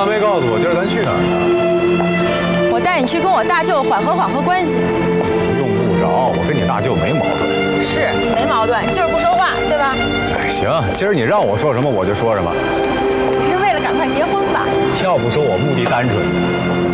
还没告诉我今儿咱去哪儿呢？ 我带你去跟我大舅缓和缓和关系。 用不着，我跟你大舅没矛盾。 是没矛盾，就是不说话，对吧？ 哎，行，今儿你让我说什么我就说什么。 你是为了赶快结婚吧？ 要不说我目的单纯。